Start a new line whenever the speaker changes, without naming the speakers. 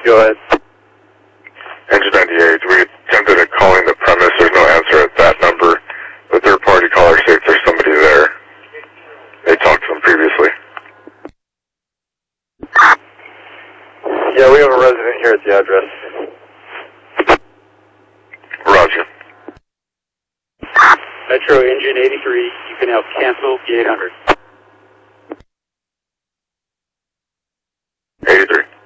Go ahead.
Engine 98, we attempted at calling the premise. There's no answer at that number. The third-party caller states there's somebody there. They talked to them previously.
Yeah, we have a resident here at the address.
Roger.
Metro Engine 83, you can now cancel the 800.
83.